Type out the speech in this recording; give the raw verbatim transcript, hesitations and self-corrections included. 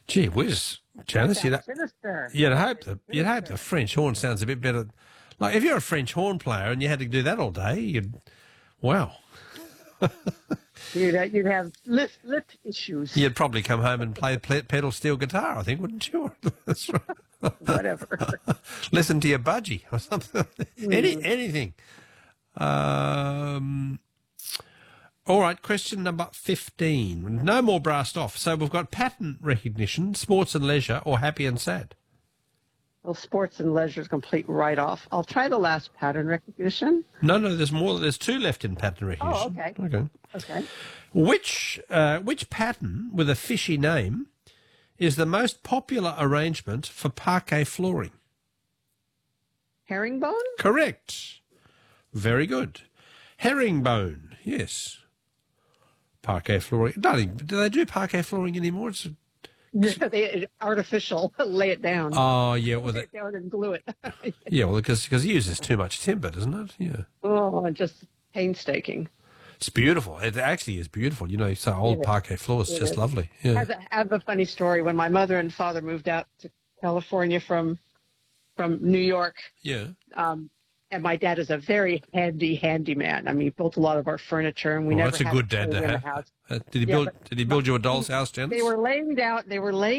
Gee whiz, Janice, you'd, Sinister. you'd hope the you'd hope the French horn sounds a bit better. Like if you're a French horn player and you had to do that all day, you'd wow. You'd, uh, you'd have lip, lip issues. You'd probably come home and play ple- pedal steel guitar, I think, wouldn't you? That's right. Whatever. Listen to your budgie or something. Any anything. Um. All right, question number fifteen. No more brassed off. So we've got pattern recognition, sports and leisure, or happy and sad. Well, sports and leisure is complete write-off. I'll try the last pattern recognition. No, no, there's more. There's two left in pattern recognition. Oh, okay. Okay. Okay. Which uh, which pattern with a fishy name is the most popular arrangement for parquet flooring? Herringbone? Correct. Very good. Herringbone, yes. Parquet flooring. Darling, do they do parquet flooring anymore? It's a... They artificial. Lay it down. Oh, yeah. Well, Lay they... it down and glue it. Yeah, well, because it uses too much timber, doesn't it? Yeah. Oh, just painstaking. It's beautiful. It actually is beautiful. You know, so old It parquet floors, it's It just is. lovely. I Yeah. have, a, I have a funny story. When my mother and father moved out to California from from New York, Yeah. um, and my dad is a very handy, handy man. I mean, he built a lot of our furniture, and we Well, never that's a had good dad tool to in the have. house. Uh, did he Yeah, build? but- Did he build you a doll's house, Janice? They were laying down. They were laying.